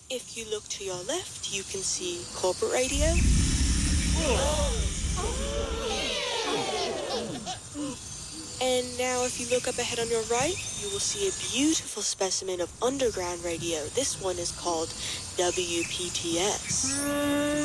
If you look to your left, you can see corporate radio. And now if you look up ahead on your right, you will see a beautiful specimen of underground radio. This one is called WPTS.